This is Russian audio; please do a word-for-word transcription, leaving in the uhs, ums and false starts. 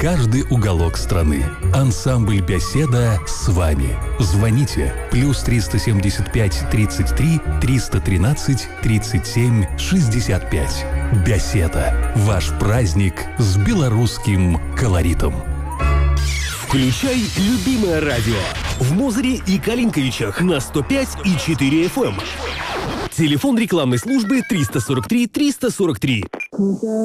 каждый уголок страны. Ансамбль «Беседа» с вами. Звоните. Плюс триста семьдесят пять тридцать три триста тринадцать тридцать семь шестьдесят пять. «Беседа». Ваш праздник с белорусским колоритом. Включай любимое радио в Мозыре и Калинковичах на сто пять и четыре эф эм. Телефон рекламной службы триста сорок три триста сорок три.